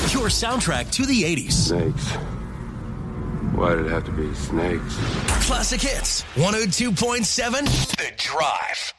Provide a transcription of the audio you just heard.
Your soundtrack to the 80s. Snakes. Why did it have to be snakes? Classic hits. 102.7 The Drive.